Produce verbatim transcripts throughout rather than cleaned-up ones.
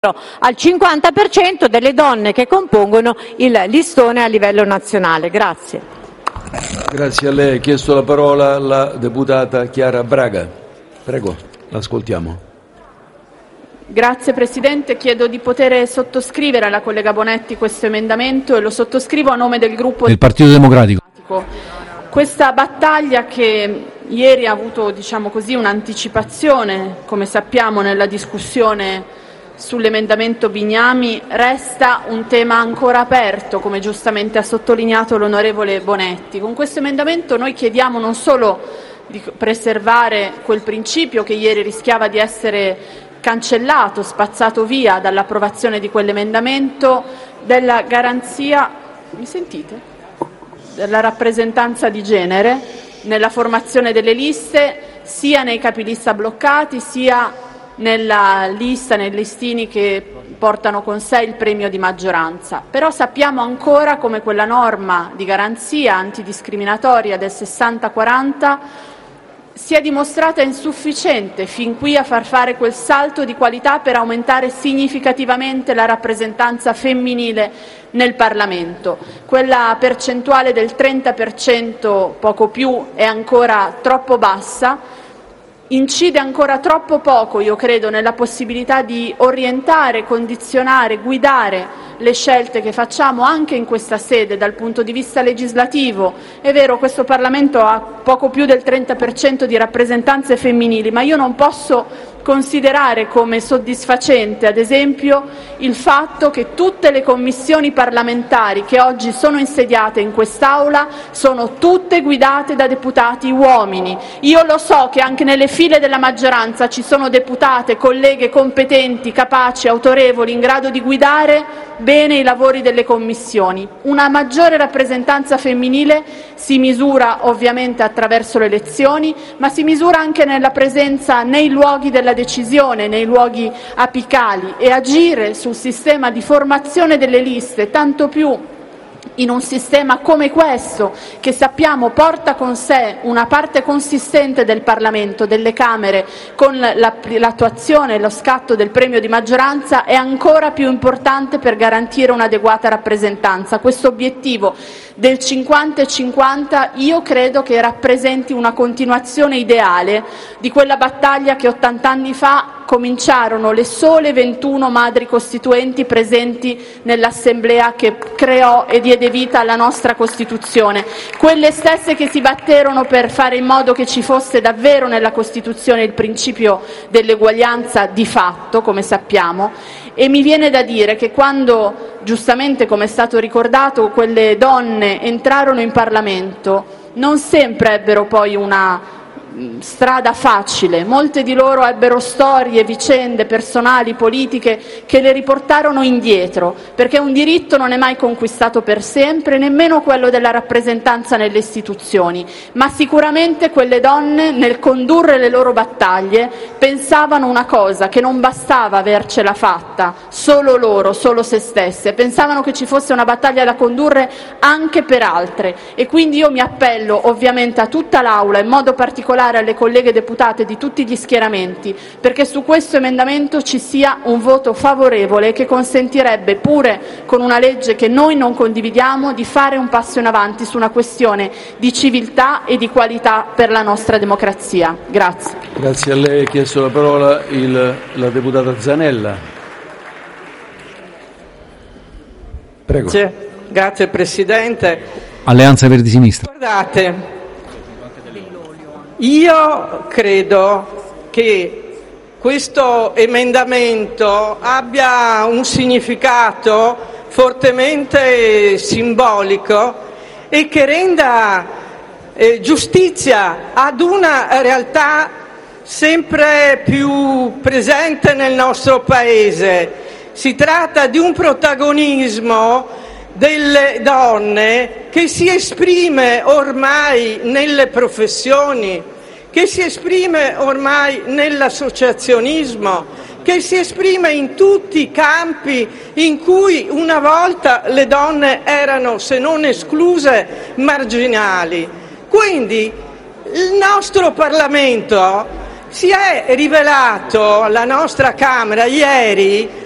al cinquanta per cento delle donne che compongono il listone a livello nazionale. Grazie. Grazie a lei. Ha chiesto la parola la deputata Chiara Braga. Prego, l'ascoltiamo. Grazie Presidente, chiedo di poter sottoscrivere alla collega Bonetti questo emendamento e lo sottoscrivo a nome del gruppo del Partito Democratico. Questa battaglia che ieri ha avuto, diciamo così, un'anticipazione, come sappiamo, nella discussione sull'emendamento Bignami, resta un tema ancora aperto, come giustamente ha sottolineato l'onorevole Bonetti. Con questo emendamento noi chiediamo non solo di preservare quel principio che ieri rischiava di essere cancellato, spazzato via dall'approvazione di quell'emendamento, della garanzia, mi sentite? della rappresentanza di genere nella formazione delle liste, sia nei capilista bloccati, sia nella lista, nei listini che portano con sé il premio di maggioranza. Però sappiamo ancora come quella norma di garanzia antidiscriminatoria del sessanta quaranta sia dimostrata insufficiente fin qui a far fare quel salto di qualità per aumentare significativamente la rappresentanza femminile nel Parlamento. Quella percentuale del trenta per cento, poco più, è ancora troppo bassa, incide ancora troppo poco, io credo, nella possibilità di orientare, condizionare, guidare le scelte che facciamo anche in questa sede dal punto di vista legislativo. È vero, questo Parlamento ha poco più del trenta per cento di rappresentanze femminili, ma io non posso considerare come soddisfacente, ad esempio, il fatto che tutte le commissioni parlamentari che oggi sono insediate in quest'Aula sono tutte guidate da deputati uomini. Io lo so che anche nelle file della maggioranza ci sono deputate, colleghe competenti, capaci, autorevoli, in grado di guidare bene i lavori delle commissioni. Una maggiore rappresentanza femminile si misura ovviamente attraverso le elezioni, ma si misura anche nella presenza nei luoghi della decisione, nei luoghi apicali, e agire sul sistema di formazione delle liste, tanto più in un sistema come questo, che sappiamo porta con sé una parte consistente del Parlamento, delle Camere, con l'attuazione e lo scatto del premio di maggioranza, è ancora più importante per garantire un'adeguata rappresentanza. Questo obiettivo del cinquanta e cinquanta io credo che rappresenti una continuazione ideale di quella battaglia che ottanta anni fa cominciarono le sole ventuno madri costituenti presenti nell'assemblea che creò e diede vita alla nostra Costituzione, quelle stesse che si batterono per fare in modo che ci fosse davvero nella Costituzione il principio dell'eguaglianza di fatto, come sappiamo. E mi viene da dire che quando, giustamente come è stato ricordato, quelle donne entrarono in Parlamento, non sempre ebbero poi una strada facile. Molte di loro ebbero storie, vicende personali, politiche che le riportarono indietro, perché un diritto non è mai conquistato per sempre, nemmeno quello della rappresentanza nelle istituzioni, ma sicuramente quelle donne, nel condurre le loro battaglie, pensavano una cosa: che non bastava avercela fatta solo loro, solo se stesse, pensavano che ci fosse una battaglia da condurre anche per altre. E quindi io mi appello ovviamente a tutta l'Aula, in modo particolare alle colleghe deputate di tutti gli schieramenti, perché su questo emendamento ci sia un voto favorevole che consentirebbe, pure con una legge che noi non condividiamo, di fare un passo in avanti su una questione di civiltà e di qualità per la nostra democrazia. Grazie. Grazie a lei. Ha chiesto la parola il, la deputata Zanella. Prego. Grazie, grazie Presidente. Alleanza Verdi Sinistra. Guardate, io credo che questo emendamento abbia un significato fortemente simbolico e che renda eh, giustizia ad una realtà sempre più presente nel nostro Paese. Si tratta di un protagonismo delle donne che si esprime ormai nelle professioni, che si esprime ormai nell'associazionismo, che si esprime in tutti i campi in cui una volta le donne erano, se non escluse, marginali. Quindi il nostro Parlamento si è rivelato, la nostra Camera ieri, ha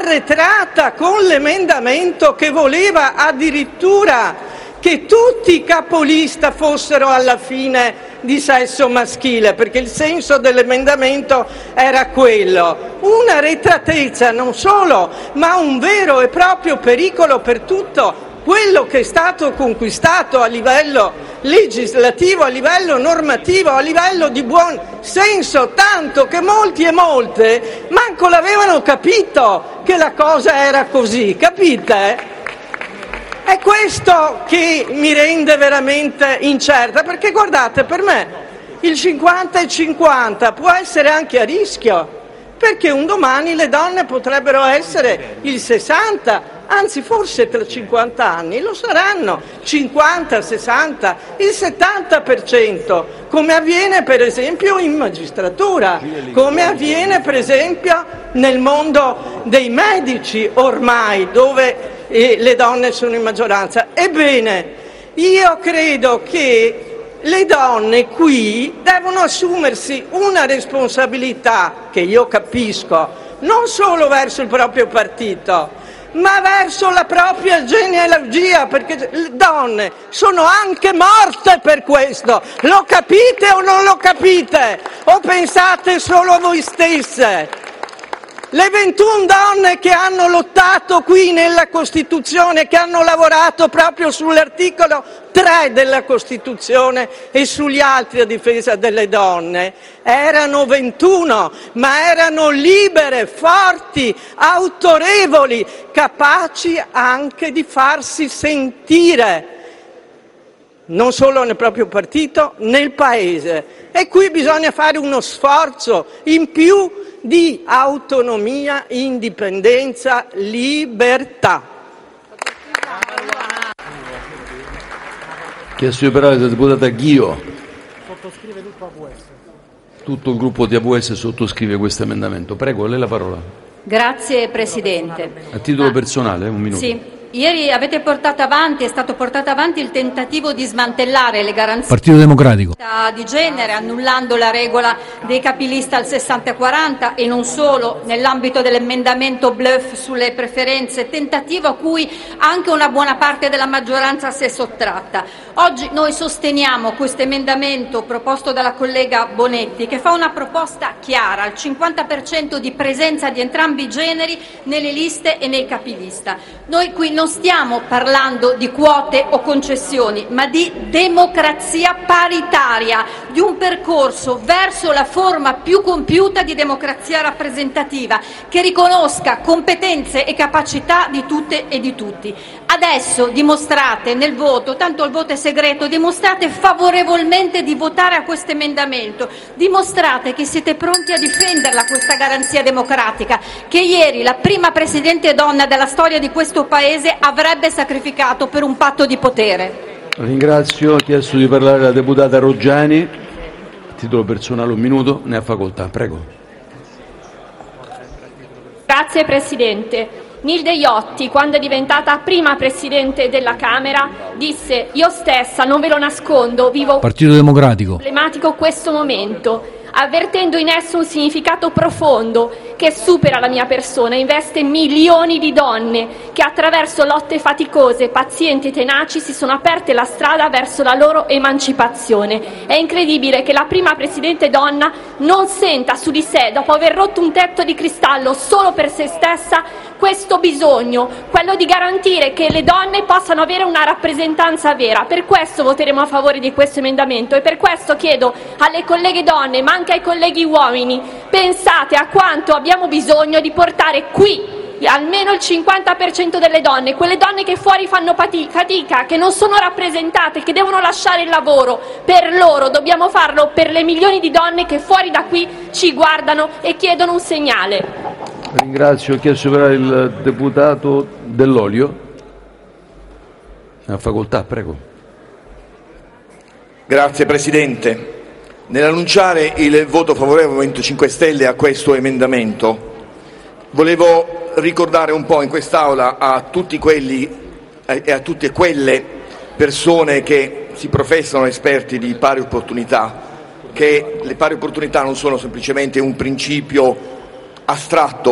arretrata con l'emendamento che voleva addirittura che tutti i capolista fossero alla fine di sesso maschile, perché il senso dell'emendamento era quello. Una arretratezza non solo, ma un vero e proprio pericolo per tutto quello che è stato conquistato a livello legislativo, a livello normativo, a livello di buon senso, tanto che molti e molte manco l'avevano capito che la cosa era così, capite? È questo che mi rende veramente incerta, perché guardate, per me il cinquanta e cinquanta può essere anche a rischio, perché un domani le donne potrebbero essere il sessanta, anzi forse tra cinquanta anni lo saranno, cinquanta, sessanta, il settanta per cento, come avviene per esempio in magistratura, come avviene per esempio nel mondo dei medici ormai, dove e le donne sono in maggioranza. Ebbene, io credo che le donne qui devono assumersi una responsabilità, che io capisco, non solo verso il proprio partito, ma verso la propria genealogia, perché le donne sono anche morte per questo. Lo capite o non lo capite? O pensate solo a voi stesse? Le ventuno donne che hanno lottato qui nella Costituzione, che hanno lavorato proprio sull'articolo tre della Costituzione e sugli altri a difesa delle donne, erano ventuno, ma erano libere, forti, autorevoli, capaci anche di farsi sentire, non solo nel proprio partito, nel Paese. E qui bisogna fare uno sforzo in più di autonomia, indipendenza, libertà. Chiesto di parlare la deputata Ghio. Sottoscrive tutto A V S. Tutto il gruppo di A V S sottoscrive questo emendamento. Prego, a lei la parola. Grazie Presidente. A titolo ah, personale, un minuto. Sì. Ieri avete portato avanti, è stato portato avanti il tentativo di smantellare le garanzie Partito Democratico di genere, annullando la regola dei capilista al sessanta quaranta e non solo, nell'ambito dell'emendamento bluff sulle preferenze, tentativo a cui anche una buona parte della maggioranza si è sottratta. Oggi noi sosteniamo questo emendamento proposto dalla collega Bonetti, che fa una proposta chiara, al cinquanta per cento di presenza di entrambi i generi nelle liste e nei capilista. Noi qui non stiamo parlando di quote o concessioni, ma di democrazia paritaria, di un percorso verso la forma più compiuta di democrazia rappresentativa, che riconosca competenze e capacità di tutte e di tutti. Adesso dimostrate nel voto, tanto il voto è segreto, dimostrate favorevolmente di votare a questo emendamento, dimostrate che siete pronti a difenderla questa garanzia democratica, che ieri la prima Presidente donna della storia di questo Paese avrebbe sacrificato per un patto di potere. Ringrazio. Ha chiesto di parlare la deputata Roggiani. A titolo personale un minuto, ne ha facoltà. Prego. Grazie Presidente. Nilde Iotti, quando è diventata prima Presidente della Camera, disse: io stessa, non ve lo nascondo, vivo Partito Democratico problematico questo momento, avvertendo in esso un significato profondo che supera la mia persona, investe milioni di donne che attraverso lotte faticose, pazienti e tenaci si sono aperte la strada verso la loro emancipazione. È incredibile che la prima Presidente donna non senta su di sé, dopo aver rotto un tetto di cristallo solo per se stessa, questo bisogno, quello di garantire che le donne possano avere una rappresentanza vera. Per questo voteremo a favore di questo emendamento e per questo chiedo alle colleghe donne, ma anche ai colleghi uomini: pensate a quanto abbiamo bisogno di portare qui almeno il cinquanta per cento delle donne, quelle donne che fuori fanno fatica, che non sono rappresentate, che devono lasciare il lavoro. Per loro dobbiamo farlo, per le milioni di donne che fuori da qui ci guardano e chiedono un segnale. Ringrazio. Ho chiesto per il deputato Dell'Olio. Ne ha facoltà, prego. Grazie Presidente. Nell'annunciare il voto favorevole del Movimento cinque Stelle a questo emendamento, volevo ricordare un po' in quest'Aula a tutti quelli e a tutte quelle persone che si professano esperti di pari opportunità, che le pari opportunità non sono semplicemente un principio astratto,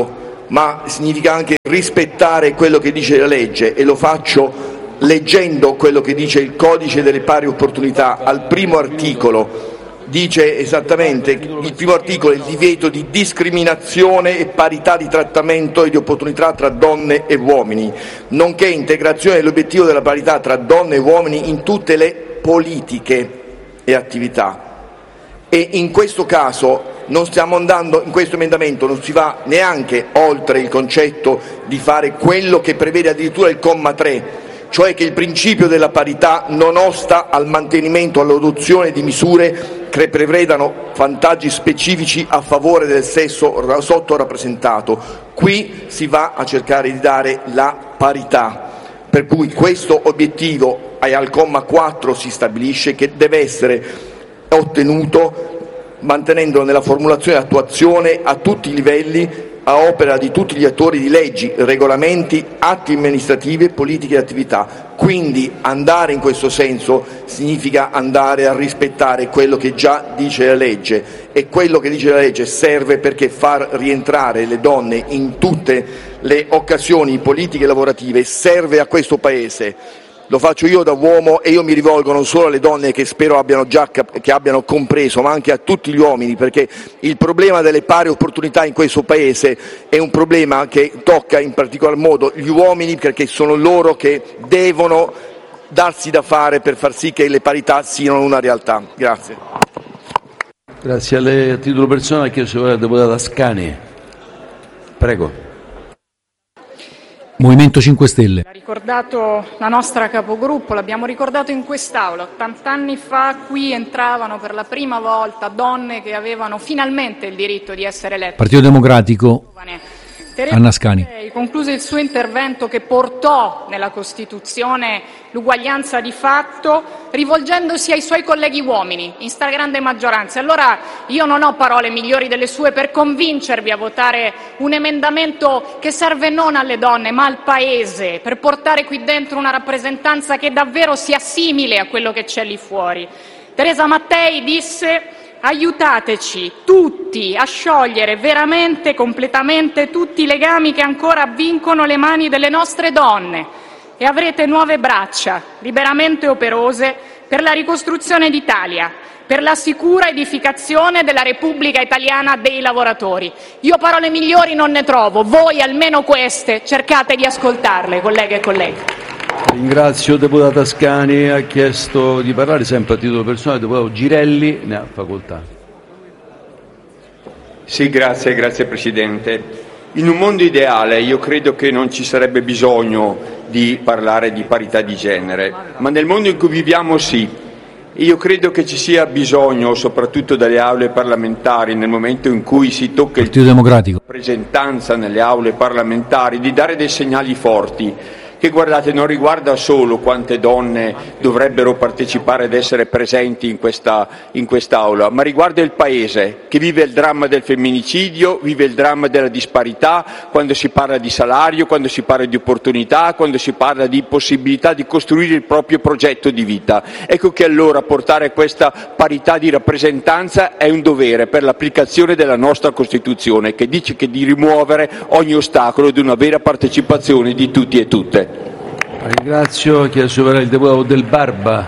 ma significa anche rispettare quello che dice la legge, e lo faccio leggendo quello che dice il Codice delle pari opportunità. Al primo articolo dice esattamente, il primo articolo è il divieto di discriminazione e parità di trattamento e di opportunità tra donne e uomini, nonché integrazione dell'obiettivo della parità tra donne e uomini in tutte le politiche e attività. E in questo caso non stiamo andando, in questo emendamento non si va neanche oltre il concetto di fare quello che prevede addirittura il comma tre, cioè che il principio della parità non osta al mantenimento, all'adozione di misure che prevedano vantaggi specifici a favore del sesso sottorappresentato. Qui si va a cercare di dare la parità, per cui questo obiettivo al comma quattro si stabilisce che deve essere ottenuto mantenendolo nella formulazione e attuazione a tutti i livelli, a opera di tutti gli attori di leggi, regolamenti, atti amministrativi, politiche e attività. Quindi andare in questo senso significa andare a rispettare quello che già dice la legge, e quello che dice la legge serve perché far rientrare le donne in tutte le occasioni politiche e lavorative serve a questo Paese. Lo faccio io da uomo, e io mi rivolgo non solo alle donne, che spero abbiano già che abbiano compreso, ma anche a tutti gli uomini, perché il problema delle pari opportunità in questo Paese è un problema che tocca in particolar modo gli uomini, perché sono loro che devono darsi da fare per far sì che le parità siano una realtà. Grazie. Grazie a lei. A titolo personale ha chiesto la deputata Ascani. Prego. Movimento cinque Stelle. L'ha ricordato la nostra capogruppo, l'abbiamo ricordato in quest'Aula. ottant'anni fa qui entravano per la prima volta donne che avevano finalmente il diritto di essere elette. Partito Democratico. Anna Ascani. Concluse il suo intervento, che portò nella Costituzione l'uguaglianza di fatto, rivolgendosi ai suoi colleghi uomini in stragrande maggioranza. Allora io non ho parole migliori delle sue per convincervi a votare un emendamento che serve non alle donne ma al Paese, per portare qui dentro una rappresentanza che davvero sia simile a quello che c'è lì fuori. Teresa Mattei disse: aiutateci tutti a sciogliere veramente, completamente tutti i legami che ancora avvincono le mani delle nostre donne, e avrete nuove braccia liberamente operose per la ricostruzione d'Italia, per la sicura edificazione della Repubblica Italiana dei lavoratori. Io parole migliori non ne trovo, voi almeno queste cercate di ascoltarle, colleghe e colleghi. Ringrazio deputata Ascani. Ha chiesto di parlare, sempre a titolo personale, il deputato Girelli, ne ha facoltà. Sì, grazie, grazie Presidente. In un mondo ideale io credo che non ci sarebbe bisogno di parlare di parità di genere, ma nel mondo in cui viviamo sì. Io credo che ci sia bisogno, soprattutto dalle aule parlamentari, nel momento in cui si tocca il tema della rappresentanza nelle aule parlamentari, di dare dei segnali forti, che, guardate, non riguarda solo quante donne dovrebbero partecipare ed essere presenti in questa in quest'Aula, ma riguarda il Paese, che vive il dramma del femminicidio, vive il dramma della disparità, quando si parla di salario, quando si parla di opportunità, quando si parla di possibilità di costruire il proprio progetto di vita. Ecco che allora portare questa parità di rappresentanza è un dovere per l'applicazione della nostra Costituzione, che dice che di rimuovere ogni ostacolo di una vera partecipazione di tutti e tutte. Ringrazio. Chiesto per il deputato Del Barba.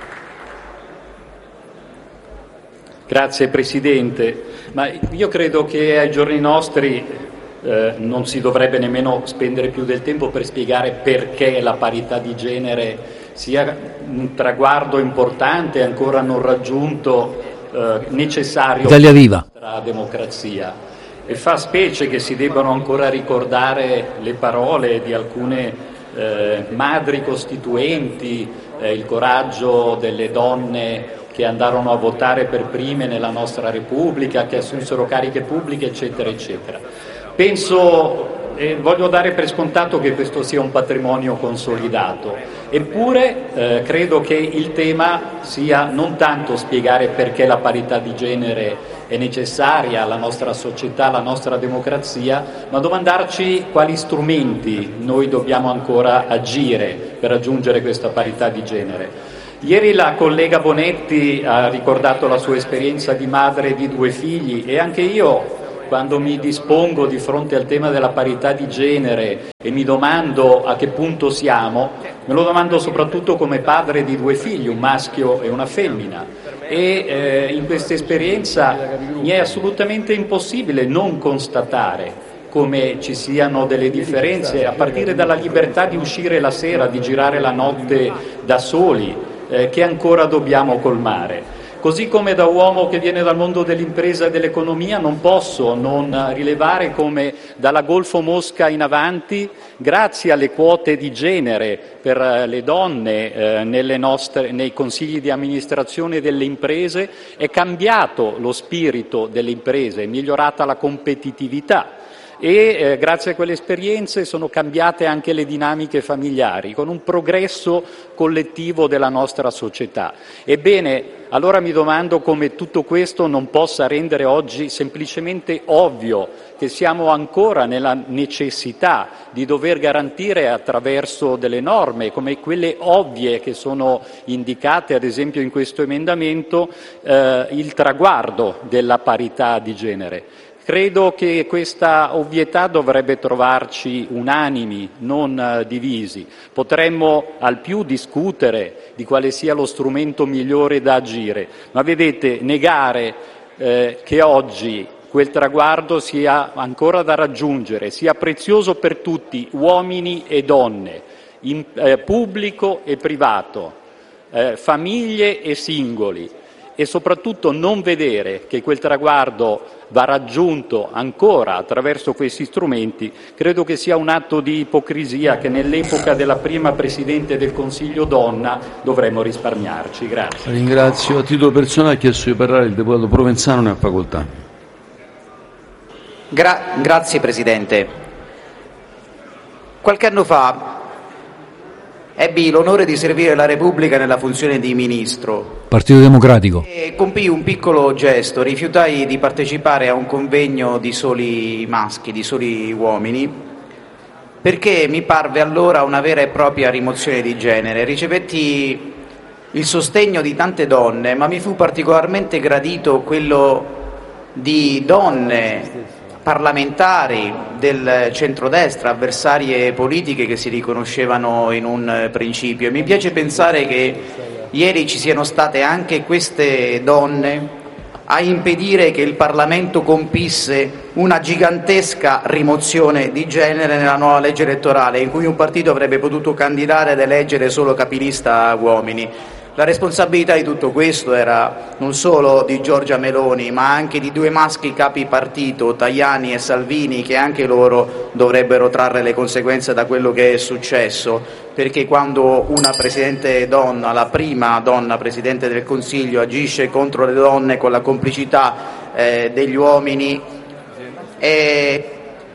Grazie Presidente. Ma io credo che ai giorni nostri eh, non si dovrebbe nemmeno spendere più del tempo per spiegare perché la parità di genere sia un traguardo importante ancora non raggiunto, eh, necessario Italia per Viva. la nostra democrazia. E fa specie che si debbano ancora ricordare le parole di alcune Eh, madri costituenti, eh, il coraggio delle donne che andarono a votare per prime nella nostra Repubblica, che assunsero cariche pubbliche, eccetera, eccetera. Penso e voglio dare per scontato che questo sia un patrimonio consolidato, eppure eh, credo che il tema sia non tanto spiegare perché la parità di genere è necessaria alla nostra società, alla nostra democrazia, ma domandarci quali strumenti noi dobbiamo ancora agire per raggiungere questa parità di genere. Ieri la collega Bonetti ha ricordato la sua esperienza di madre di due figli, e anche io quando mi dispongo di fronte al tema della parità di genere e mi domando a che punto siamo, me lo domando soprattutto come padre di due figli, un maschio e una femmina, e eh, in questa esperienza mi è assolutamente impossibile non constatare come ci siano delle differenze, a partire dalla libertà di uscire la sera, di girare la notte da soli, eh, che ancora dobbiamo colmare. Così come da uomo che viene dal mondo dell'impresa e dell'economia non posso non rilevare come dalla Golfo Mosca in avanti, grazie alle quote di genere per le donne eh, nelle nostre, nei consigli di amministrazione delle imprese, è cambiato lo spirito delle imprese, è migliorata la competitività. E eh, grazie a quelle esperienze sono cambiate anche le dinamiche familiari, con un progresso collettivo della nostra società. Ebbene, allora mi domando come tutto questo non possa rendere oggi semplicemente ovvio che siamo ancora nella necessità di dover garantire attraverso delle norme, come quelle ovvie che sono indicate ad esempio in questo emendamento, eh, il traguardo della parità di genere. Credo che questa ovvietà dovrebbe trovarci unanimi, non eh, divisi. Potremmo al più discutere di quale sia lo strumento migliore da agire, ma vedete, negare eh, che oggi quel traguardo sia ancora da raggiungere, sia prezioso per tutti, uomini e donne, in, eh, pubblico e privato, eh, famiglie e singoli, e soprattutto non vedere che quel traguardo va raggiunto ancora attraverso questi strumenti, credo che sia un atto di ipocrisia che nell'epoca della prima Presidente del Consiglio donna dovremmo risparmiarci. Grazie. Ringrazio. A titolo personale ha chiesto di parlare il deputato Provenzano, ne ha facoltà. Gra- grazie Presidente. Qualche anno fa ebbi l'onore di servire la Repubblica nella funzione di Ministro. Partito Democratico. E compii un piccolo gesto, rifiutai di partecipare a un convegno di soli maschi, di soli uomini, perché mi parve allora una vera e propria rimozione di genere. Ricevetti il sostegno di tante donne, ma mi fu particolarmente gradito quello di donne parlamentari del centrodestra, avversarie politiche che si riconoscevano in un principio. E mi piace pensare che ieri ci siano state anche queste donne a impedire che il Parlamento compisse una gigantesca rimozione di genere nella nuova legge elettorale, in cui un partito avrebbe potuto candidare ed eleggere solo capilista uomini. La responsabilità di tutto questo era non solo di Giorgia Meloni, ma anche di due maschi capi partito, Tajani e Salvini, che anche loro dovrebbero trarre le conseguenze da quello che è successo, perché quando una Presidente donna, la prima donna Presidente del Consiglio, agisce contro le donne con la complicità eh, degli uomini, è...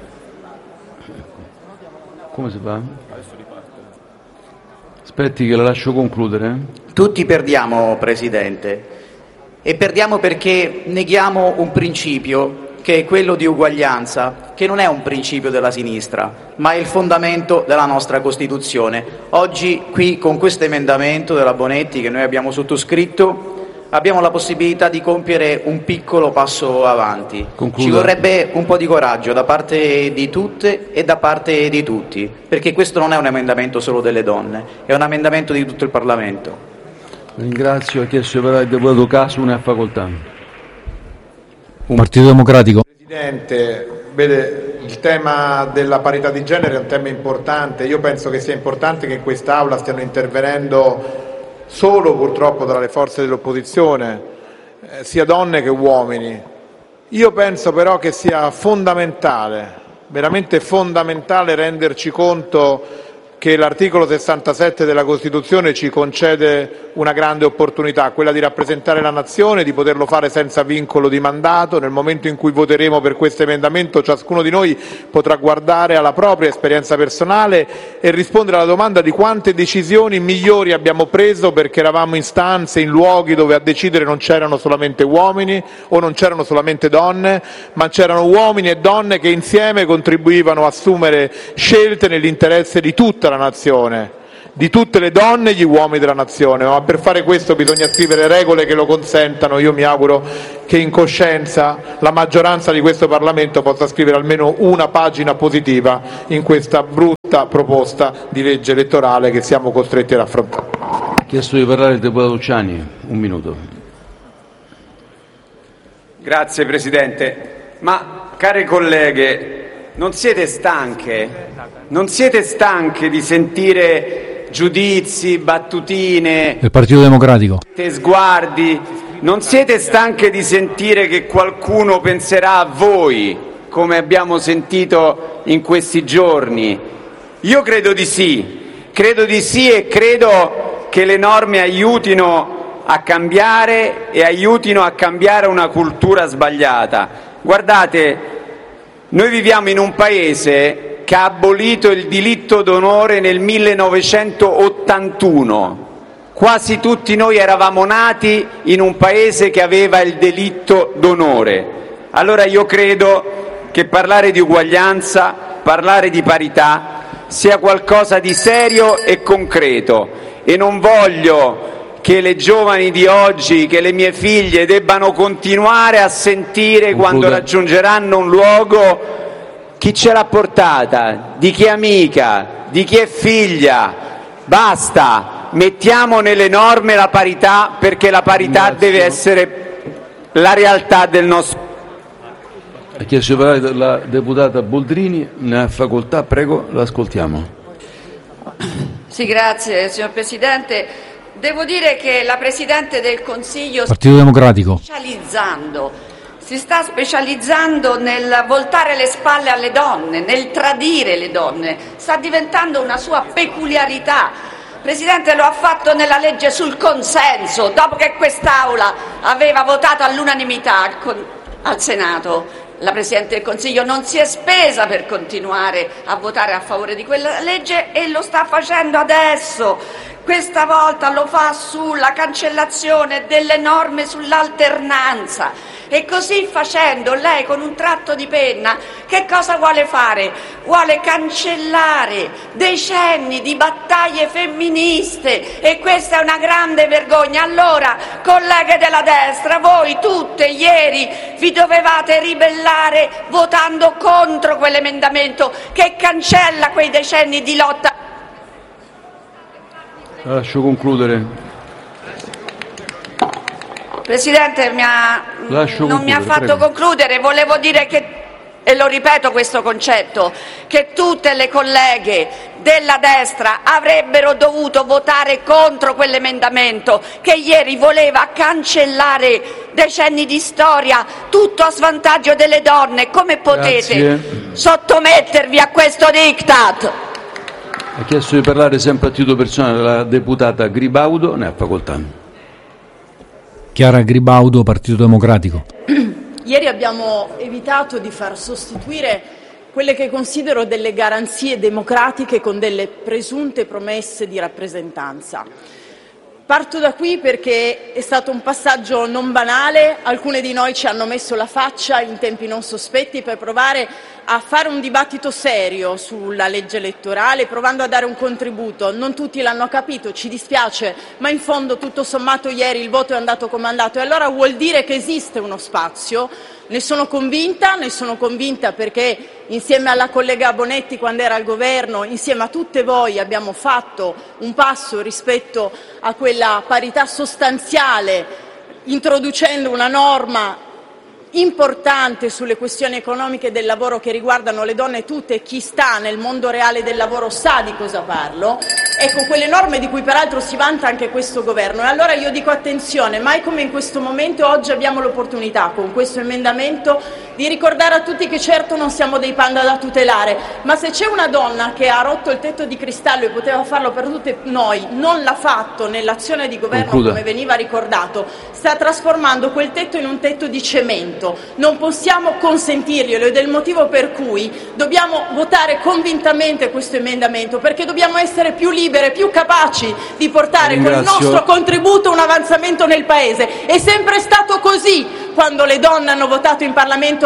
Come si fa? Aspetti che la lascio concludere. Tutti perdiamo, Presidente, e perdiamo perché neghiamo un principio che è quello di uguaglianza, che non è un principio della sinistra, ma è il fondamento della nostra Costituzione. Oggi qui con questo emendamento della Bonetti che noi abbiamo sottoscritto abbiamo la possibilità di compiere un piccolo passo avanti. Concluda. Ci vorrebbe un po' di coraggio da parte di tutte e da parte di tutti, perché questo non è un emendamento solo delle donne, è un emendamento di tutto il Parlamento. Ringrazio, ha chiesto di parlare il deputato Casu, ne ha facoltà. Un Partito Democratico. Presidente, vede, il tema della parità di genere è un tema importante. Io penso che sia importante che in quest'Aula stiano intervenendo solo purtroppo tra le forze dell'opposizione, eh, sia donne che uomini. Io penso però che sia fondamentale, veramente fondamentale, renderci conto che l'articolo sessantasette della Costituzione ci concede una grande opportunità, quella di rappresentare la nazione, di poterlo fare senza vincolo di mandato. Nel momento in cui voteremo per questo emendamento, ciascuno di noi potrà guardare alla propria esperienza personale e rispondere alla domanda di quante decisioni migliori abbiamo preso perché eravamo in stanze, in luoghi dove a decidere non c'erano solamente uomini o non c'erano solamente donne, ma c'erano uomini e donne che insieme contribuivano a assumere scelte nell'interesse di tutta la nazione, di tutte le donne e gli uomini della nazione, ma per fare questo bisogna scrivere regole che lo consentano. Io mi auguro che in coscienza la maggioranza di questo Parlamento possa scrivere almeno una pagina positiva in questa brutta proposta di legge elettorale che siamo costretti ad affrontare. Chiesto di parlare il deputato Luciani, un minuto. Grazie Presidente, ma care colleghe, non siete stanche? Non siete stanche di sentire giudizi, battutine, Il Partito Democratico. sguardi? Non siete stanche di sentire che qualcuno penserà a voi, come abbiamo sentito in questi giorni? Io credo di sì, credo di sì e credo che le norme aiutino a cambiare e aiutino a cambiare una cultura sbagliata. Guardate, noi viviamo in un paese che ha abolito il diritto d'onore nel millenovecentottantuno. Quasi tutti noi eravamo nati in un paese che aveva il delitto d'onore. Allora io credo che parlare di uguaglianza, parlare di parità sia qualcosa di serio e concreto, e non voglio che le giovani di oggi, che le mie figlie debbano continuare a sentire quando raggiungeranno un luogo chi ce l'ha portata, di chi è amica, di chi è figlia. Basta, mettiamo nelle norme la parità, perché la parità deve essere la realtà del nostro. Ha chiesto di parlare la deputata Boldrini, ne ha facoltà, prego, l'ascoltiamo. Sì, grazie signor Presidente. Devo dire che la Presidente del Consiglio Partito Democratico. specializzando si sta specializzando nel voltare le spalle alle donne, nel tradire le donne, sta diventando una sua peculiarità. Presidente, lo ha fatto nella legge sul consenso, dopo che quest'Aula aveva votato all'unanimità al, con- al Senato. La Presidente del Consiglio non si è spesa per continuare a votare a favore di quella legge e lo sta facendo adesso. Questa volta lo fa sulla cancellazione delle norme sull'alternanza. E così facendo lei, con un tratto di penna, che cosa vuole fare? Vuole cancellare decenni di battaglie femministe, e questa è una grande vergogna. Allora, colleghe della destra, voi tutte ieri vi dovevate ribellare votando contro quell'emendamento che cancella quei decenni di lotta. Lascio concludere. Presidente, mi ha, non mi ha fatto prego. concludere. Volevo dire che, e lo ripeto questo concetto, che tutte le colleghe della destra avrebbero dovuto votare contro quell'emendamento che ieri voleva cancellare decenni di storia, tutto a svantaggio delle donne. Come potete Grazie. sottomettervi a questo diktat? Ha chiesto di parlare sempre a titolo personale la deputata Gribaudo, ne ha facoltà. Chiara Gribaudo, Partito Democratico. Ieri abbiamo evitato di far sostituire quelle che considero delle garanzie democratiche con delle presunte promesse di rappresentanza. Parto da qui perché è stato un passaggio non banale. Alcune di noi ci hanno messo la faccia in tempi non sospetti per provare a fare un dibattito serio sulla legge elettorale, provando a dare un contributo. Non tutti l'hanno capito, ci dispiace, ma in fondo tutto sommato ieri il voto è andato come è andato, e allora vuol dire che esiste uno spazio. Ne sono convinta, ne sono convinta perché insieme alla collega Bonetti, quando era al governo, insieme a tutte voi abbiamo fatto un passo rispetto a quella parità sostanziale, introducendo una norma importante sulle questioni economiche del lavoro che riguardano le donne tutte, e chi sta nel mondo reale del lavoro sa di cosa parlo. Ecco, quelle norme di cui peraltro si vanta anche questo governo. E allora io dico attenzione, mai come in questo momento oggi abbiamo l'opportunità con questo emendamento di ricordare a tutti che certo non siamo dei panda da tutelare, ma se c'è una donna che ha rotto il tetto di cristallo e poteva farlo per tutte noi, non l'ha fatto nell'azione di governo. Concluda. Come veniva ricordato, sta trasformando quel tetto in un tetto di cemento. Non possiamo consentirglielo, ed è il motivo per cui dobbiamo votare convintamente questo emendamento, perché dobbiamo essere più libere, più capaci di portare con il nostro contributo un avanzamento nel Paese. È sempre stato così. Quando le donne hanno votato in Parlamento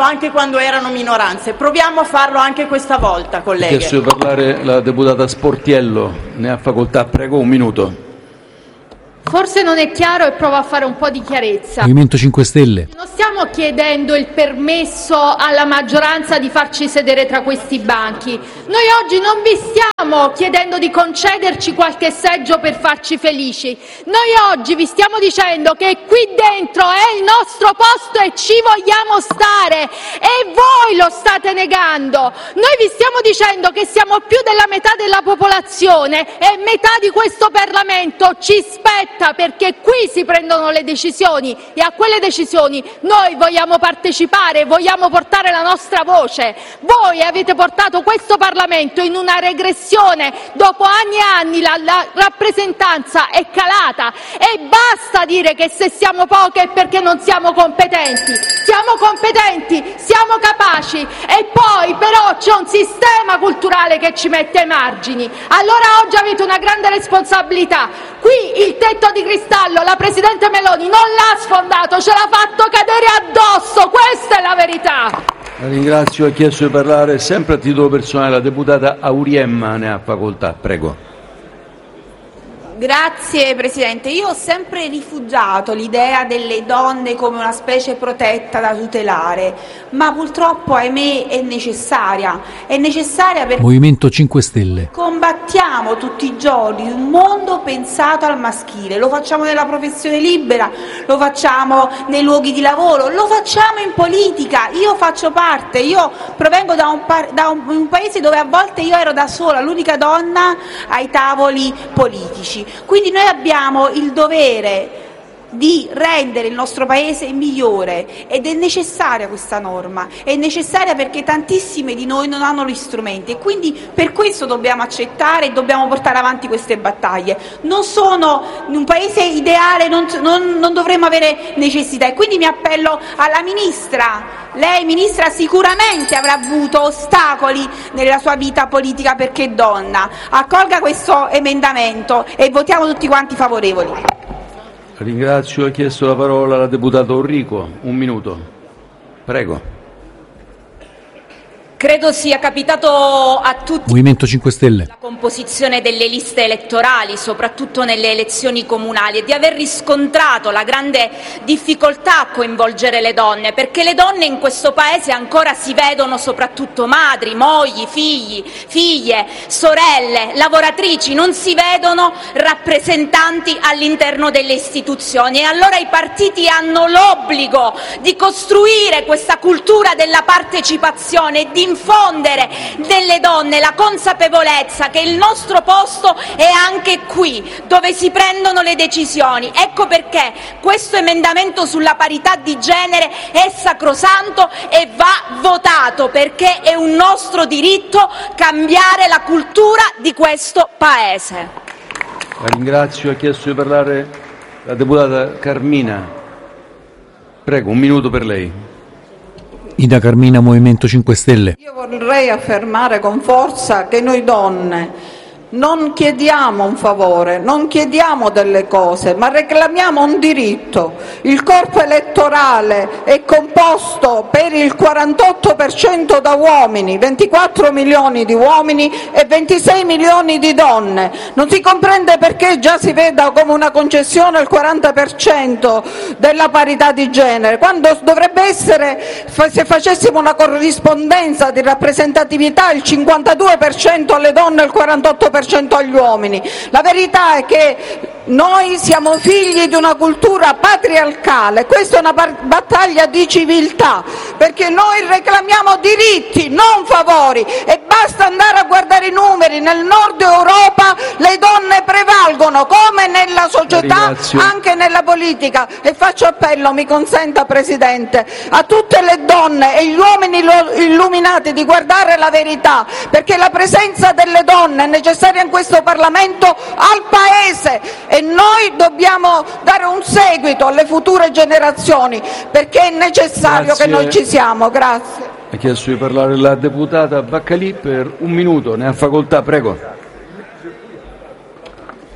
anche quando erano minoranze. Proviamo a farlo anche questa volta, Ha colleghe. chiesto di parlare la deputata Sportiello, ne ha facoltà, prego, un minuto. Forse non è chiaro e provo a fare un po' di chiarezza. Movimento cinque Stelle. Non stiamo chiedendo il permesso alla maggioranza di farci sedere tra questi banchi. Noi oggi non vi stiamo chiedendo di concederci qualche seggio per farci felici. Noi oggi vi stiamo dicendo che qui dentro è il nostro posto e ci vogliamo stare, e voi lo state negando. Noi vi stiamo dicendo che siamo più della metà della popolazione e metà di questo Parlamento ci spetta, perché qui si prendono le decisioni e a quelle decisioni noi vogliamo partecipare, vogliamo portare la nostra voce. Voi avete portato questo Parlamento in una regressione, dopo anni e anni la, la rappresentanza è calata, e basta dire che se siamo poche è perché non siamo competenti. Siamo competenti, siamo capaci, e poi però c'è un sistema culturale che ci mette ai margini. Allora oggi avete una grande responsabilità. Qui il tetto di cristallo la Presidente Meloni non l'ha sfondato, ce l'ha fatto cadere addosso, questa è la verità. La ringrazio, ha chiesto di parlare sempre a titolo personale la deputata Auriemma, ne ha facoltà, prego. Grazie Presidente, io ho sempre rifugiato l'idea delle donne come una specie protetta da tutelare, ma purtroppo ahimè è necessaria, è necessaria perché Movimento cinque Stelle. combattiamo tutti i giorni un mondo pensato al maschile, lo facciamo nella professione libera, lo facciamo nei luoghi di lavoro, lo facciamo in politica. Io faccio parte, io provengo da un, pa- da un, un paese dove a volte io ero da sola, l'unica donna ai tavoli politici. Quindi noi abbiamo il dovere di rendere il nostro Paese migliore, ed è necessaria questa norma, è necessaria perché tantissime di noi non hanno gli strumenti, e quindi per questo dobbiamo accettare e dobbiamo portare avanti queste battaglie. Non sono in un Paese ideale, non, non, non dovremmo avere necessità, e quindi mi appello alla Ministra. Lei, Ministra, sicuramente avrà avuto ostacoli nella sua vita politica perché è donna. Accolga questo emendamento e votiamo tutti quanti favorevoli. Ringrazio, ha chiesto la parola la deputata Orrico, un minuto, prego. Credo sia capitato a tutti Movimento cinque Stelle. la composizione delle liste elettorali, soprattutto nelle elezioni comunali, e di aver riscontrato la grande difficoltà a coinvolgere le donne, perché le donne in questo Paese ancora si vedono soprattutto madri, mogli, figli, figlie, sorelle, lavoratrici, non si vedono rappresentanti all'interno delle istituzioni, e allora i partiti hanno l'obbligo di costruire questa cultura della partecipazione e di infondere nelle donne la consapevolezza che il nostro posto è anche qui, dove si prendono le decisioni. Ecco perché questo emendamento sulla parità di genere è sacrosanto e va votato, perché è un nostro diritto cambiare la cultura di questo Paese. La ringrazio, ha chiesto di parlare la deputata Carmina, prego, un minuto per lei. Ida Carmina, Movimento cinque Stelle. Io vorrei affermare con forza che noi donne non chiediamo un favore, non chiediamo delle cose, ma reclamiamo un diritto. Il corpo elettorale è composto per il quarantotto per cento da uomini, ventiquattro milioni di uomini e ventisei milioni di donne. Non si comprende perché già si veda come una concessione il quaranta per cento della parità di genere, quando dovrebbe essere, se facessimo una corrispondenza di rappresentatività, il cinquantadue per cento alle donne e il quarantotto per cento agli uomini. La verità è che noi siamo figli di una cultura patriarcale, questa è una battaglia di civiltà, perché noi reclamiamo diritti, non favori, e basta andare a guardare i numeri. Nel nord Europa le donne prevalgono, come nella società, anche nella politica. E faccio appello, mi consenta Presidente, a tutte le donne e gli uomini illuminati di guardare la verità, perché la presenza delle donne è necessaria in questo Parlamento al Paese, e noi dobbiamo dare un seguito alle future generazioni, perché è necessario Grazie. che noi ci siamo. Grazie. Ha chiesto di parlare la deputata Baccalì per un minuto, ne ha facoltà, prego.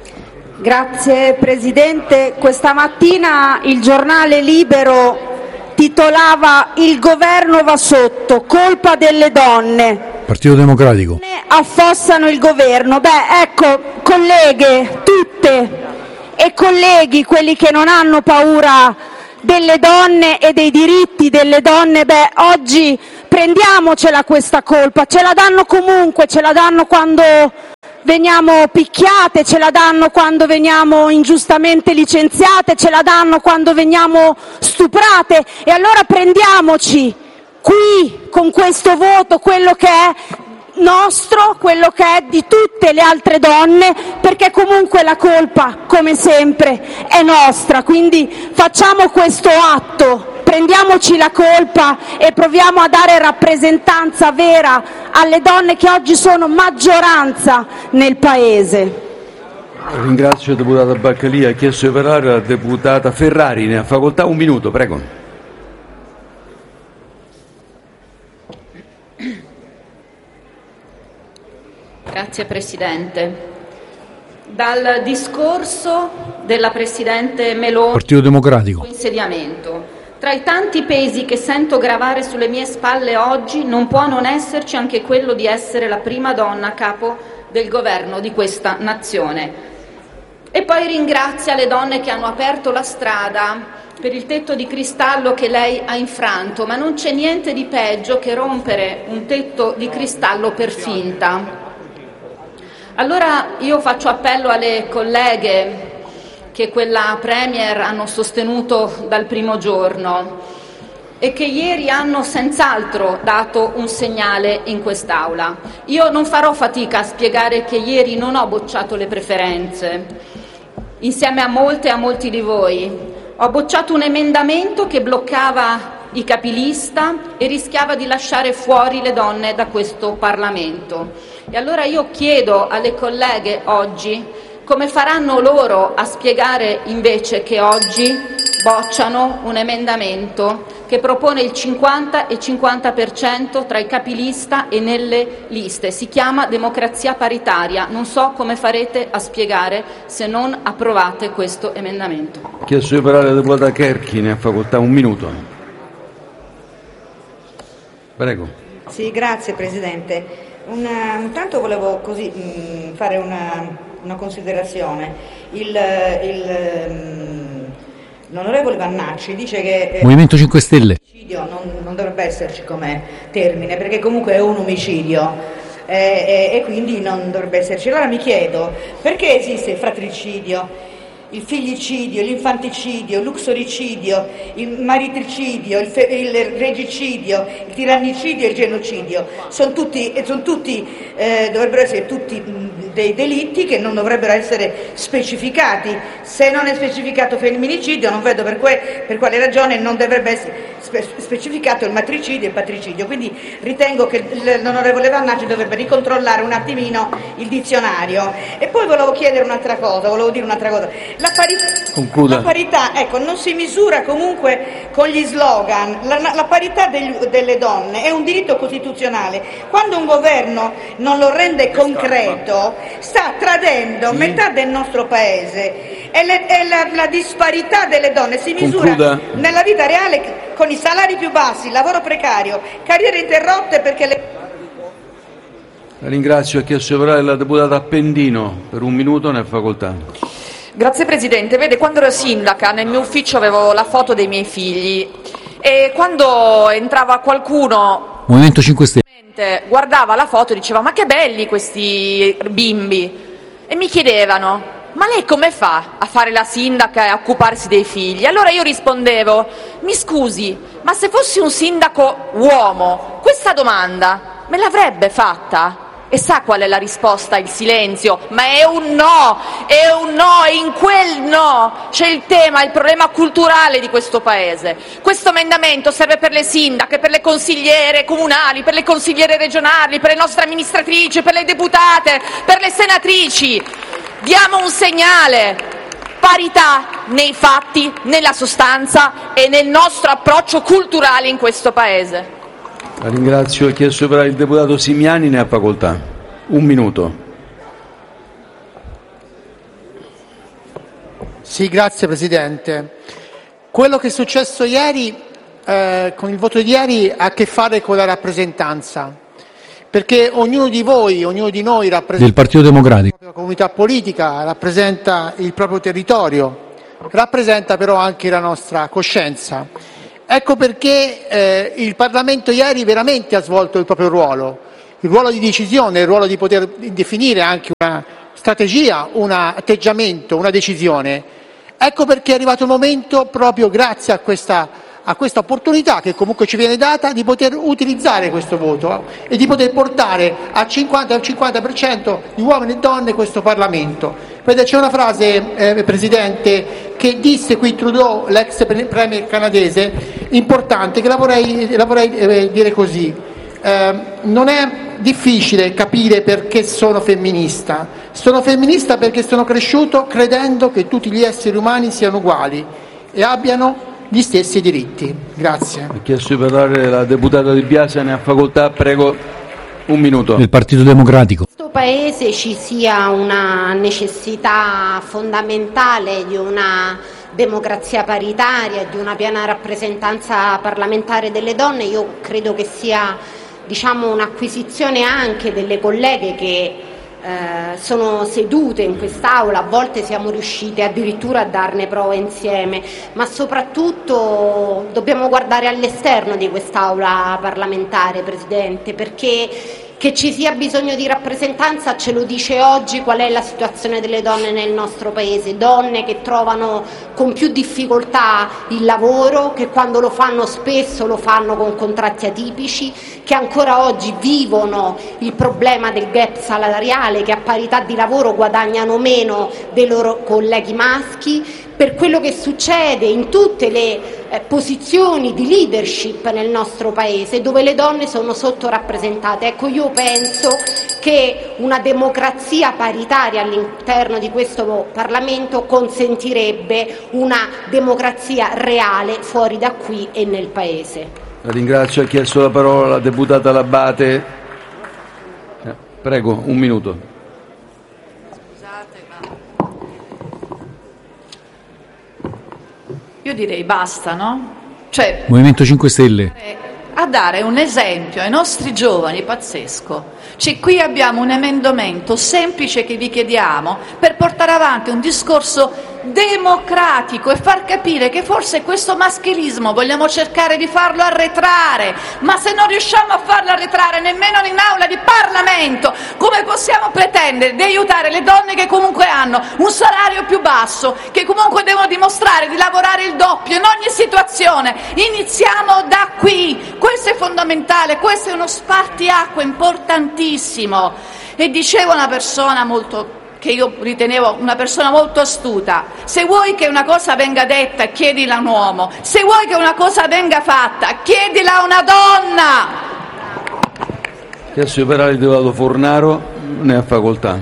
Grazie Presidente. Questa mattina il giornale Libero titolava "Il governo va sotto, colpa delle donne, Partito Democratico. affossano il governo". Beh, ecco, colleghe tutte e colleghi, quelli che non hanno paura delle donne e dei diritti delle donne, beh, oggi prendiamocela questa colpa. Ce la danno comunque, ce la danno quando veniamo picchiate, ce la danno quando veniamo ingiustamente licenziate, ce la danno quando veniamo stuprate, e allora prendiamoci qui con questo voto quello che è nostro, quello che è di tutte le altre donne, perché comunque la colpa, come sempre, è nostra. Quindi facciamo questo atto, prendiamoci la colpa e proviamo a dare rappresentanza vera alle donne che oggi sono maggioranza nel Paese. Ringrazio la deputata Baccalì. Ha chiesto di parlare la deputata Ferrari, ne ha facoltà. Un minuto, prego. Grazie Presidente. Dal discorso della Presidente Meloni Partito Democratico. sul insediamento, tra i tanti pesi che sento gravare sulle mie spalle oggi, non può non esserci anche quello di essere la prima donna a capo del governo di questa nazione. E poi ringrazia le donne che hanno aperto la strada per il tetto di cristallo che lei ha infranto, ma non c'è niente di peggio che rompere un tetto di cristallo per finta. Allora io faccio appello alle colleghe che quella Premier hanno sostenuto dal primo giorno e che ieri hanno senz'altro dato un segnale in quest'Aula. Io non farò fatica a spiegare che ieri non ho bocciato le preferenze, insieme a molte e a molti di voi. Ho bocciato un emendamento che bloccava i capilista e rischiava di lasciare fuori le donne da questo Parlamento. E allora io chiedo alle colleghe oggi come faranno loro a spiegare invece che oggi bocciano un emendamento che propone il cinquanta e cinquanta per cento tra i capilista e nelle liste. Si chiama democrazia paritaria. Non so come farete a spiegare se non approvate questo emendamento. Ha chiesto di parlare la deputata Kerchi, ne ha facoltà. Un minuto. Prego. Sì, grazie Presidente. Una, intanto volevo così, mh, fare una, una considerazione. Il, il, mh, l'onorevole Vannacci dice che eh, Movimento cinque Stelle. l'omicidio non, non dovrebbe esserci come termine, perché comunque è un omicidio eh, e, e quindi non dovrebbe esserci. Allora mi chiedo, perché esiste il fratricidio, il figlicidio, l'infanticidio, il luxoricidio, il maritricidio, il, fe- il regicidio, il tirannicidio e il genocidio? Sono tutti, sono tutti eh, dovrebbero essere tutti mh, dei delitti che non dovrebbero essere specificati. Se non è specificato femminicidio, non vedo per, que- per quale ragione non dovrebbe essere spe- specificato il matricidio e il patricidio. Quindi ritengo che l- l'onorevole Vannacci dovrebbe ricontrollare un attimino il dizionario. E poi volevo chiedere un'altra cosa, volevo dire un'altra cosa. La parità, la parità, ecco, non si misura comunque con gli slogan. La, la parità degli, delle donne è un diritto costituzionale. Quando un governo non lo rende concreto, sta tradendo sì. metà del nostro paese. E, le, e la, la disparità delle donne si misura Concluda. nella vita reale con i salari più bassi, lavoro precario, carriere interrotte perché le... La ringrazio. Ha chiesto di parlare la deputata Appendino. Per un minuto ne ha facoltà. Grazie Presidente. Vede, quando ero sindaca nel mio ufficio avevo la foto dei miei figli e quando entrava qualcuno Movimento cinque Stelle. guardava la foto e diceva: ma che belli questi bimbi, e mi chiedevano: ma lei come fa a fare la sindaca e a occuparsi dei figli? Allora io rispondevo: mi scusi, ma se fossi un sindaco uomo questa domanda me l'avrebbe fatta? E sa qual è la risposta? Il silenzio. Ma è un no, è un no, e in quel no c'è il tema, il problema culturale di questo Paese. Questo emendamento serve per le sindache, per le consigliere comunali, per le consigliere regionali, per le nostre amministratrici, per le deputate, per le senatrici. Diamo un segnale: parità nei fatti, nella sostanza e nel nostro approccio culturale in questo Paese. La ringrazio. Ha chiesto per il deputato Simiani, ne ha facoltà. Un minuto. Sì, grazie Presidente. Quello che è successo ieri eh, con il voto di ieri ha a che fare con la rappresentanza, perché ognuno di voi, ognuno di noi rappresenta del Partito Democratico, la propria comunità politica, rappresenta il proprio territorio, rappresenta però anche la nostra coscienza. Ecco perché eh, il Parlamento ieri veramente ha svolto il proprio ruolo, il ruolo di decisione, il ruolo di poter definire anche una strategia, un atteggiamento, una decisione. Ecco perché è arrivato il momento, proprio grazie a questa, a questa opportunità che comunque ci viene data, di poter utilizzare questo voto e di poter portare al cinquanta al cinquanta per cento di uomini e donne questo Parlamento. Vedete, c'è una frase, eh, Presidente, che disse qui Trudeau, l'ex premier canadese, importante, che la vorrei, la vorrei eh, dire così. Eh, non è difficile capire perché sono femminista. Sono femminista perché sono cresciuto credendo che tutti gli esseri umani siano uguali e abbiano gli stessi diritti. Grazie. Ha chiesto di parlare la deputata Di Biase, ne ha facoltà, prego, un minuto. del Partito Democratico. In questo Paese ci sia una necessità fondamentale di una democrazia paritaria, di una piena rappresentanza parlamentare delle donne, io credo che sia, diciamo, un'acquisizione anche delle colleghe che eh, sono sedute in quest'Aula. A volte siamo riuscite addirittura a darne prova insieme, ma soprattutto dobbiamo guardare all'esterno di quest'Aula parlamentare, Presidente, perché che ci sia bisogno di rappresentanza ce lo dice oggi qual è la situazione delle donne nel nostro Paese, donne che trovano con più difficoltà il lavoro, che quando lo fanno spesso lo fanno con contratti atipici, che ancora oggi vivono il problema del gap salariale, che a parità di lavoro guadagnano meno dei loro colleghi maschi, per quello che succede in tutte le eh, posizioni di leadership nel nostro Paese, dove le donne sono sottorappresentate. Ecco, io penso che una democrazia paritaria all'interno di questo Parlamento consentirebbe una democrazia reale fuori da qui e nel Paese. La ringrazio, ha chiesto la parola la deputata L'Abbate. Eh, prego, un minuto. Io direi basta, no? Cioè, Movimento cinque Stelle. a dare un esempio ai nostri giovani pazzesco. Cioè, qui abbiamo un emendamento semplice che vi chiediamo per portare avanti un discorso democratico e far capire che forse questo maschilismo vogliamo cercare di farlo arretrare, ma se non riusciamo a farlo arretrare nemmeno in aula di Parlamento, come possiamo pretendere di aiutare le donne che comunque hanno un salario più basso, che comunque devono dimostrare di lavorare il doppio in ogni situazione? Iniziamo da qui, questo è fondamentale, questo è uno spartiacque importantissimo. E diceva una persona molto che io ritenevo una persona molto astuta: se vuoi che una cosa venga detta, chiedila a un uomo; se vuoi che una cosa venga fatta, chiedila a una donna. Chiesto di parlare il deputato Fornaro, ne ha facoltà.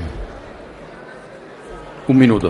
Un minuto.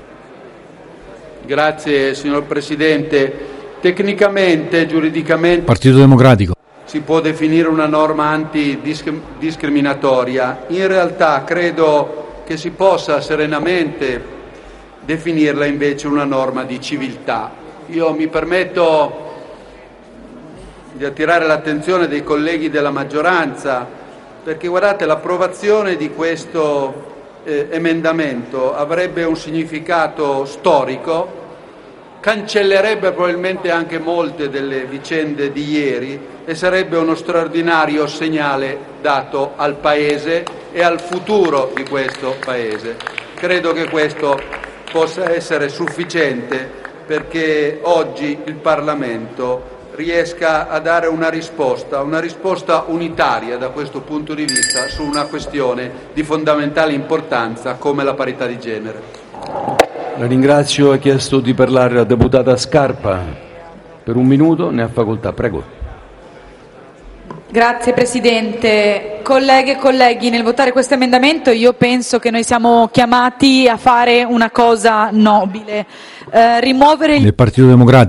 Grazie, signor Presidente. Tecnicamente, giuridicamente, Partito Democratico. si può definire una norma antidiscriminatoria. In realtà credo che si possa serenamente definirla invece una norma di civiltà. Io mi permetto di attirare l'attenzione dei colleghi della maggioranza, perché guardate, l'approvazione di questo eh, emendamento avrebbe un significato storico, cancellerebbe probabilmente anche molte delle vicende di ieri e sarebbe uno straordinario segnale dato al Paese e al futuro di questo Paese. Credo che questo possa essere sufficiente perché oggi il Parlamento riesca a dare una risposta, una risposta unitaria da questo punto di vista su una questione di fondamentale importanza come la parità di genere. La ringrazio, ha chiesto di parlare la deputata Scarpa. Per un minuto ne ha facoltà, prego. Grazie Presidente. Colleghe e colleghi, nel votare questo emendamento io penso che noi siamo chiamati a fare una cosa nobile, eh, rimuovere il... del Partito Democratico.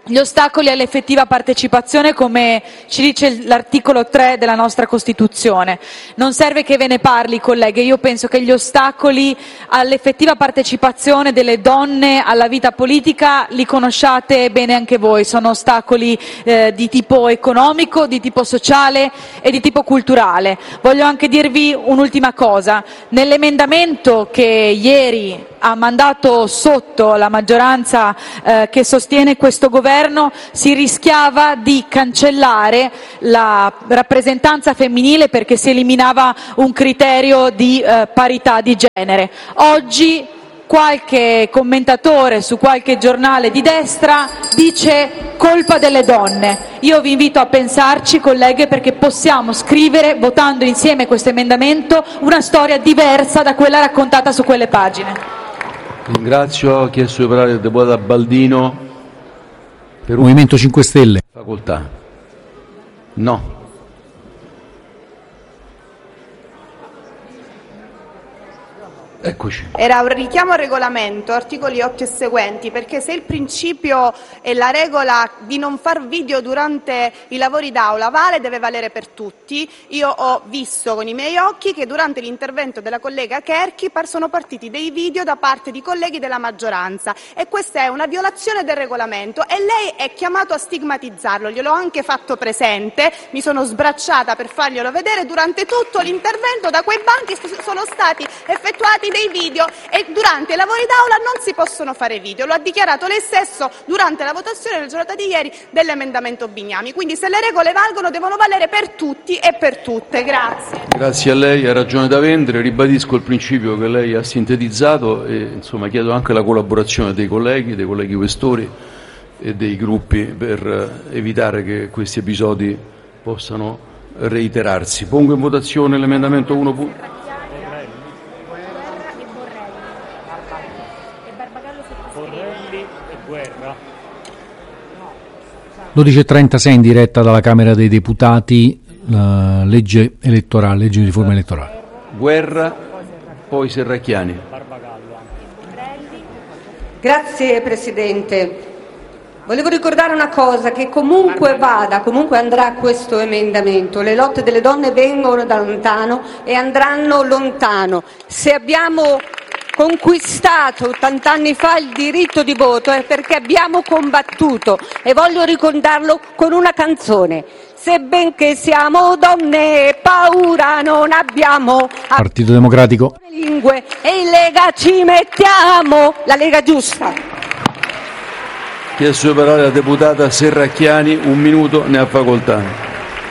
gli ostacoli all'effettiva partecipazione, come ci dice l'articolo tre della nostra Costituzione. Non serve che ve ne parli, colleghe, io penso che gli ostacoli all'effettiva partecipazione delle donne alla vita politica li conosciate bene anche voi, sono ostacoli eh, di tipo economico, di tipo sociale e di tipo culturale. Voglio anche dirvi un'ultima cosa, nell'emendamento che ieri ha mandato sotto la maggioranza eh, che sostiene questo governo si rischiava di cancellare la rappresentanza femminile perché si eliminava un criterio di eh, parità di genere. Oggi qualche commentatore su qualche giornale di destra dice colpa delle donne. Io vi invito a pensarci, colleghe, perché possiamo scrivere, votando insieme questo emendamento, una storia diversa da quella raccontata su quelle pagine. Ringrazio, ha chiesto di parlare il deputato Baldino. Per un Movimento cinque Stelle. Facoltà. No. Eccoci. Era un richiamo al regolamento, articoli otto e seguenti, perché se il principio e la regola di non far video durante i lavori d'aula vale, deve valere per tutti. Io ho visto con i miei occhi che durante l'intervento della collega Kerchi sono partiti dei video da parte di colleghi della maggioranza e questa è una violazione del regolamento e lei è chiamato a stigmatizzarlo. Gliel'ho anche fatto presente, mi sono sbracciata per farglielo vedere. Durante tutto l'intervento da quei banchi sono stati effettuati dei video e durante i lavori d'aula non si possono fare video, lo ha dichiarato lei stesso durante la votazione nella giornata di ieri dell'emendamento Bignami, quindi se le regole valgono devono valere per tutti e per tutte. Grazie. Grazie a lei, ha ragione da vendere, ribadisco il principio che lei ha sintetizzato e insomma chiedo anche la collaborazione dei colleghi, dei colleghi questori e dei gruppi per evitare che questi episodi possano reiterarsi. Pongo in votazione l'emendamento uno. dodici e trentasei in diretta dalla Camera dei Deputati, la legge elettorale, legge di riforma elettorale. Guerra, poi Serracchiani. Grazie Presidente. Volevo ricordare una cosa, che comunque vada, comunque andrà questo emendamento, le lotte delle donne vengono da lontano e andranno lontano. Se abbiamo conquistato ottanta anni fa il diritto di voto è perché abbiamo combattuto e voglio ricordarlo con una canzone. Se benché siamo donne paura non abbiamo, Partito Democratico. lingue e in Lega ci mettiamo, la Lega giusta. Chiesto di parlare la deputata Serracchiani, un minuto, ne ha facoltà.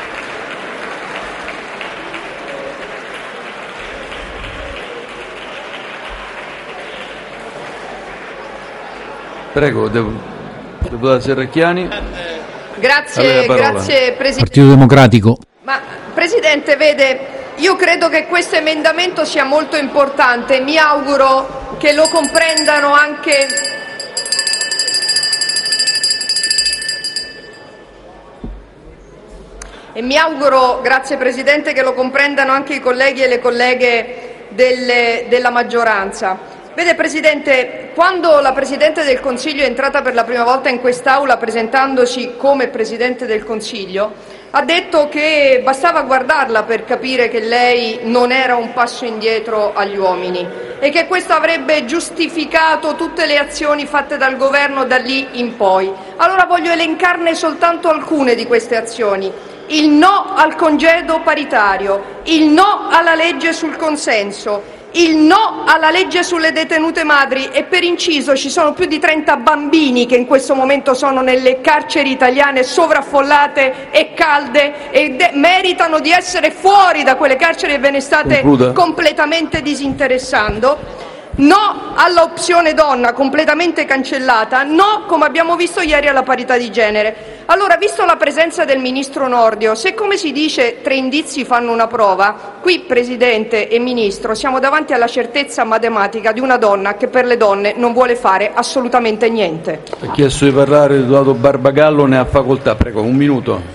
Prego, deputata Serracchiani. Grazie, grazie Presidente. Partito Democratico. Ma Presidente, vede, io credo che questo emendamento sia molto importante, mi auguro che lo comprendano anche e mi auguro, grazie Presidente, che lo comprendano anche i colleghi e le colleghe delle, della maggioranza. Vede Presidente, quando la Presidente del Consiglio è entrata per la prima volta in quest'Aula presentandosi come Presidente del Consiglio, ha detto che bastava guardarla per capire che lei non era un passo indietro agli uomini e che questo avrebbe giustificato tutte le azioni fatte dal Governo da lì in poi. Allora voglio elencarne soltanto alcune di queste azioni. Il no al congedo paritario, il no alla legge sul consenso, il no alla legge sulle detenute madri e per inciso ci sono più di trenta bambini che in questo momento sono nelle carceri italiane sovraffollate e calde e de- meritano di essere fuori da quelle carceri e ve ne state Concluda. completamente disinteressando. No all'opzione donna completamente cancellata, no come abbiamo visto ieri alla parità di genere. Allora, visto la presenza del Ministro Nordio, se come si dice tre indizi fanno una prova, qui Presidente e Ministro siamo davanti alla certezza matematica di una donna che per le donne non vuole fare assolutamente niente. Ha chiesto di parlare il deputato Barbagallo, ne ha facoltà, prego, un minuto.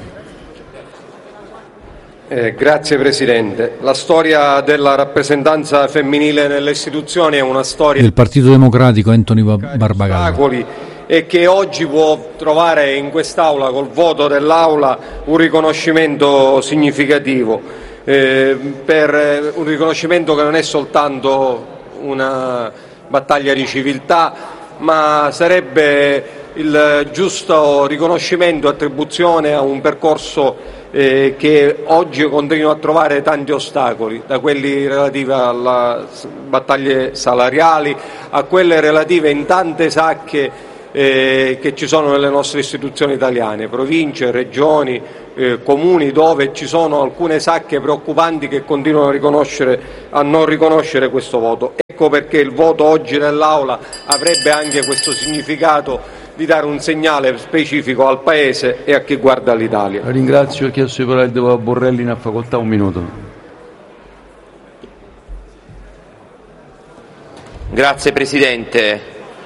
Eh, grazie Presidente. La storia della rappresentanza femminile nelle istituzioni è una storia Del Partito Democratico, Anthony Barbagallo. ostacoli e che oggi può trovare in quest'Aula, col voto dell'Aula, un riconoscimento significativo, eh, per un riconoscimento che non è soltanto una battaglia di civiltà, ma sarebbe il giusto riconoscimento e attribuzione a un percorso eh, che oggi continua a trovare tanti ostacoli, da quelli relativi alle battaglie salariali a quelle relative in tante sacche eh, che ci sono nelle nostre istituzioni italiane, province, regioni, eh, comuni, dove ci sono alcune sacche preoccupanti che continuano a, riconoscere, a non riconoscere questo voto. Ecco perché il voto oggi nell'Aula avrebbe anche questo significato di dare un segnale specifico al Paese e a chi guarda l'Italia. La ringrazio, ho chiesto di parlare il deputato Borrelli, ne ha facoltà un minuto. Grazie Presidente.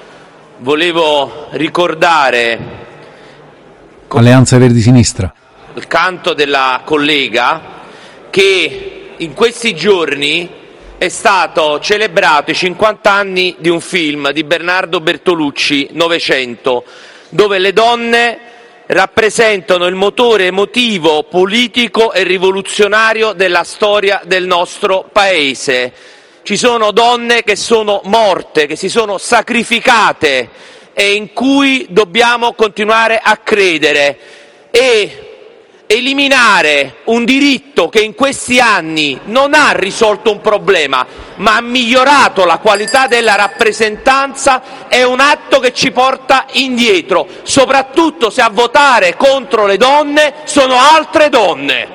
Volevo ricordare Alleanza Verdi Sinistra. il canto della collega che in questi giorni è stato celebrato i cinquanta anni di un film di Bernardo Bertolucci, Novecento, dove le donne rappresentano il motore emotivo, politico e rivoluzionario della storia del nostro Paese. Ci sono donne che sono morte, che si sono sacrificate e in cui dobbiamo continuare a credere, e eliminare un diritto che in questi anni non ha risolto un problema, ma ha migliorato la qualità della rappresentanza, è un atto che ci porta indietro, soprattutto se a votare contro le donne sono altre donne.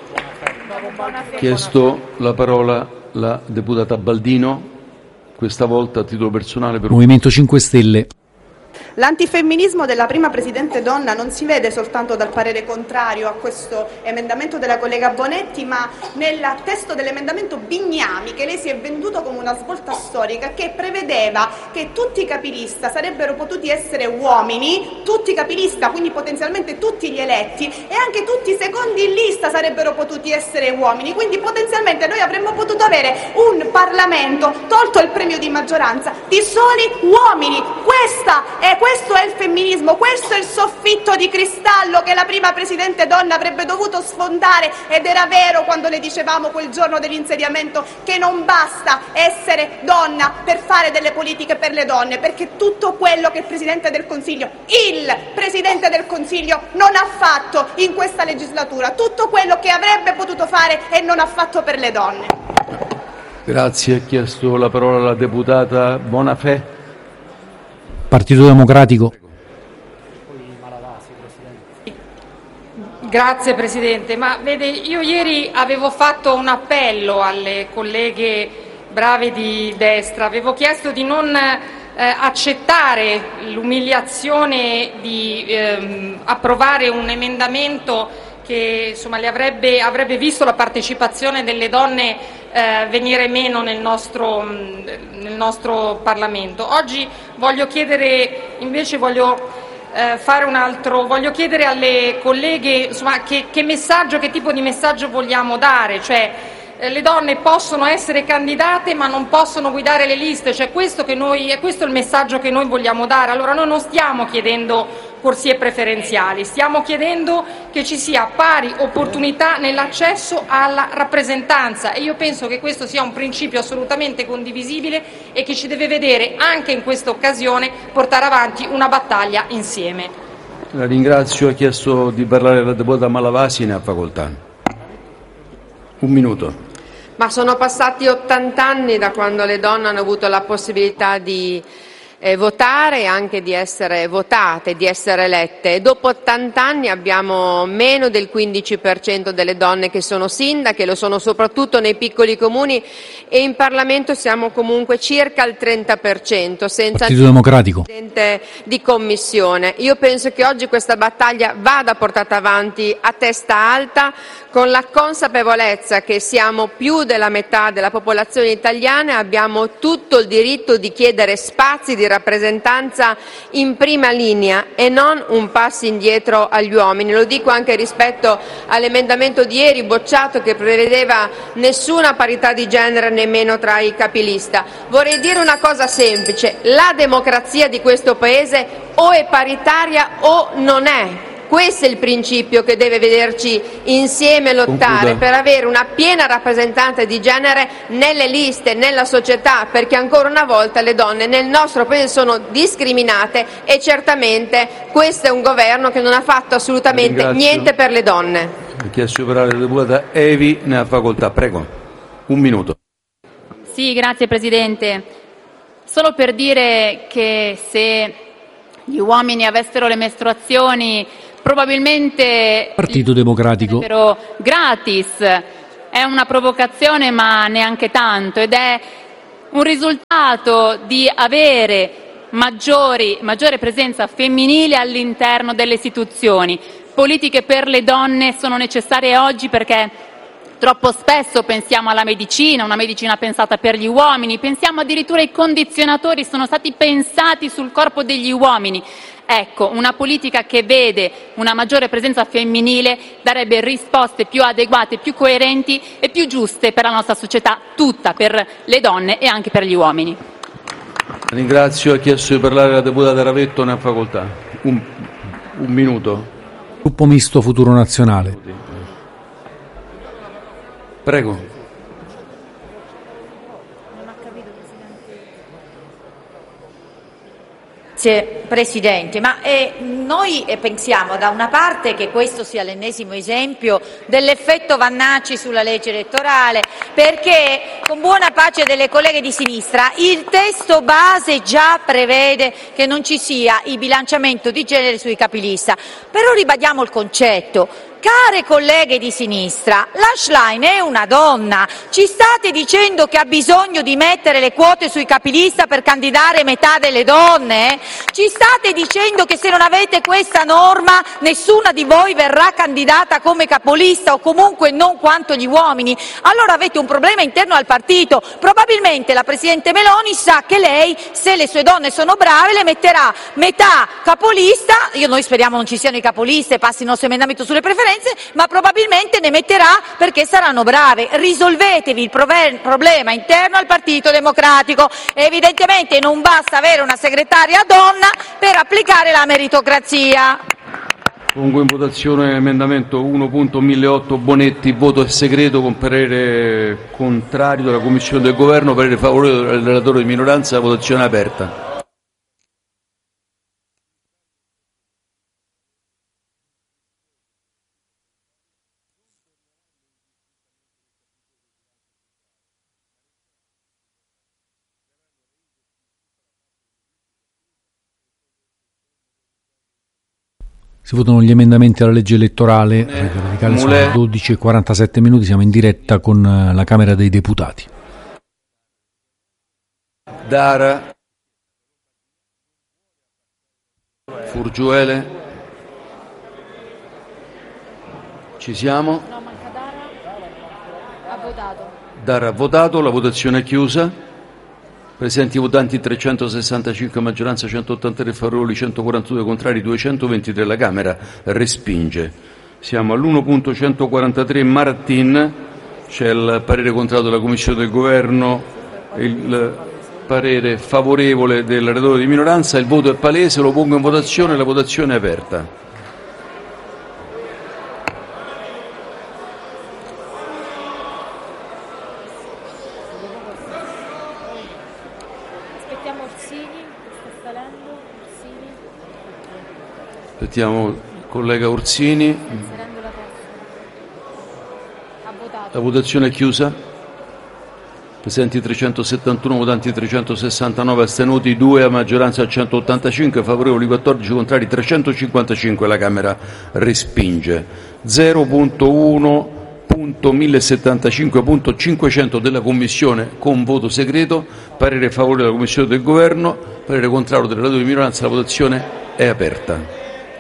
Ha chiesto la parola la deputata Baldino, questa volta a titolo personale per un... Movimento cinque Stelle. L'antifemminismo della prima Presidente donna non si vede soltanto dal parere contrario a questo emendamento della collega Bonetti, ma nel testo dell'emendamento Bignami, che lei si è venduto come una svolta storica, che prevedeva che tutti i capilista sarebbero potuti essere uomini, tutti i capilista, quindi potenzialmente tutti gli eletti, e anche tutti i secondi in lista sarebbero potuti essere uomini, quindi potenzialmente noi avremmo potuto avere un Parlamento, tolto il premio di maggioranza, di soli uomini. Questa è Questo è il femminismo, questo è il soffitto di cristallo che la prima Presidente donna avrebbe dovuto sfondare, ed era vero quando le dicevamo quel giorno dell'insediamento che non basta essere donna per fare delle politiche per le donne, perché tutto quello che il Presidente del Consiglio, il Presidente del Consiglio non ha fatto in questa legislatura, tutto quello che avrebbe potuto fare e non ha fatto per le donne. Grazie, ha chiesto la parola la deputata Bonafè. Partito Democratico. Grazie Presidente, ma vede, io ieri avevo fatto un appello alle colleghe brave di destra, avevo chiesto di non eh, accettare l'umiliazione di ehm, approvare un emendamento che insomma, le avrebbe, avrebbe visto la partecipazione delle donne eh, venire meno nel nostro, nel nostro Parlamento. Oggi voglio chiedere, invece voglio eh, fare un altro, voglio chiedere alle colleghe insomma, che, che messaggio, che tipo di messaggio vogliamo dare, cioè eh, le donne possono essere candidate ma non possono guidare le liste, cioè questo che noi, è questo il messaggio che noi vogliamo dare. Allora noi non stiamo chiedendo corsie preferenziali, stiamo chiedendo che ci sia pari opportunità nell'accesso alla rappresentanza, e io penso che questo sia un principio assolutamente condivisibile e che ci deve vedere anche in questa occasione portare avanti una battaglia insieme. La ringrazio, ha chiesto di parlare la deputata Malavasi, ne ha facoltà. Un minuto. Ma sono passati ottanta anni da quando le donne hanno avuto la possibilità di eh, votare e anche di essere votate, di essere elette, e dopo ottanta anni abbiamo meno del quindici per cento delle donne che sono sindache, lo sono soprattutto nei piccoli comuni, e in Parlamento siamo comunque circa al trenta per cento, senza Partito Democratico. Presidente di commissione. Io penso che oggi questa battaglia vada portata avanti a testa alta, con la consapevolezza che siamo più della metà della popolazione italiana e abbiamo tutto il diritto di chiedere spazi di rappresentanza in prima linea e non un passo indietro agli uomini. Lo dico anche rispetto all'emendamento di ieri bocciato, che prevedeva nessuna parità di genere nemmeno tra i capilista. Vorrei dire una cosa semplice: la democrazia di questo Paese o è paritaria o non è. Questo è il principio che deve vederci insieme lottare Concluda. per avere una piena rappresentanza di genere nelle liste, nella società, perché ancora una volta le donne nel nostro Paese sono discriminate e certamente questo è un governo che non ha fatto assolutamente Ringrazio. niente per le donne. Ha chiesto di parlare la deputata Evi, ne ha facoltà. Prego, un minuto. Sì, grazie Presidente. Solo per dire che se gli uomini avessero le mestruazioni probabilmente Partito Democratico. sarebbero gratis. È una provocazione, ma neanche tanto, ed è un risultato di avere maggiori, maggiore presenza femminile all'interno delle istituzioni. Politiche per le donne sono necessarie oggi perché troppo spesso pensiamo alla medicina, una medicina pensata per gli uomini, pensiamo addirittura ai condizionatori, sono stati pensati sul corpo degli uomini. Ecco, una politica che vede una maggiore presenza femminile darebbe risposte più adeguate, più coerenti e più giuste per la nostra società tutta, per le donne e anche per gli uomini. Ringrazio, ha chiesto di parlare la deputata Ravetto, ne ha facoltà. Un, un minuto. Gruppo misto Futuro Nazionale. Prego. Grazie Presidente, ma eh, noi eh, pensiamo da una parte che questo sia l'ennesimo esempio dell'effetto Vannacci sulla legge elettorale, perché con buona pace delle colleghe di sinistra il testo base già prevede che non ci sia il bilanciamento di genere sui capilista, però ribadiamo il concetto. Care colleghe di sinistra, la Schlein è una donna, ci state dicendo che ha bisogno di mettere le quote sui capilista per candidare metà delle donne? Ci state dicendo che se non avete questa norma nessuna di voi verrà candidata come capolista o comunque non quanto gli uomini? Allora avete un problema interno al partito, probabilmente la Presidente Meloni sa che lei, se le sue donne sono brave, le metterà metà capolista, io noi speriamo non ci siano i capolisti e passi il nostro emendamento sulle preferenze, ma probabilmente ne metterà perché saranno brave. Risolvetevi il problema interno al Partito Democratico. Evidentemente non basta avere una segretaria donna per applicare la meritocrazia. Pongo in votazione l'emendamento uno punto milleotto Bonetti, voto è segreto con parere contrario della Commissione del Governo, parere favorevole del relatore di minoranza, votazione aperta. Si votano gli emendamenti alla legge elettorale, eh, radicale sono dodici e quarantasette minuti, siamo in diretta con la Camera dei Deputati. Dara, Furgiuele, ci siamo? No, manca Dara, ha votato. Dara ha votato, la votazione è chiusa. Presenti votanti trecentosessantacinque, maggioranza centottantatré favorevoli, centoquarantadue contrari, duecentoventitré. La Camera respinge. Siamo all'uno punto centoquarantatré Martin, c'è il parere contrario della Commissione del Governo, il parere favorevole del relatore di minoranza, il voto è palese, lo pongo in votazione, la votazione è aperta. Aspettiamo il collega Orsini. La votazione è chiusa. Presenti trecentosettantuno, votanti trecentosessantanove, astenuti due, a maggioranza centottantacinque, favorevoli quattordici, contrari trecentocinquantacinque. La Camera respinge. zero punto uno punto millesettantacinque punto cinquecento della Commissione con voto segreto, parere favorevole della Commissione del Governo, parere contrario del relatore di minoranza. La votazione è aperta.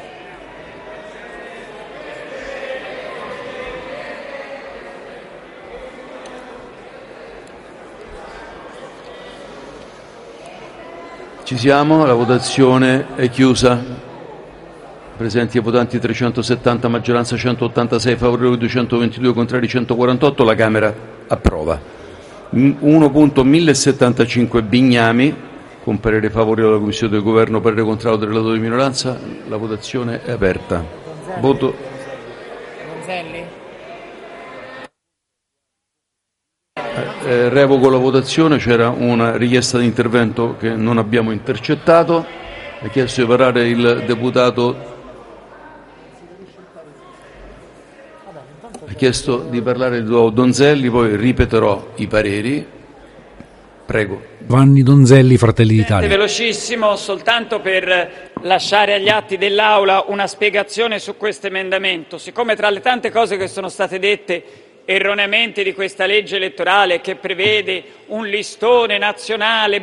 Ci siamo, la votazione è chiusa. Presenti e votanti trecentosettanta, maggioranza centottantasei, favorevoli duecentoventidue, contrari centoquarantotto. La Camera approva. uno punto millesettantacinque Bignami, con parere favorevole della Commissione del Governo, parere contrario del relatore di minoranza. La votazione è aperta. Voto. Donzelli? Eh, revoco la votazione, c'era una richiesta di intervento che non abbiamo intercettato. Ha chiesto di parlare il deputato. Ha chiesto di parlare il deputato Donzelli, poi ripeterò i pareri. Prego. Vanni Donzelli, Fratelli d'Italia. Velocissimo, soltanto per lasciare agli atti dell'Aula una spiegazione su questo emendamento. Siccome tra le tante cose che sono state dette erroneamente di questa legge elettorale, che prevede un listone nazionale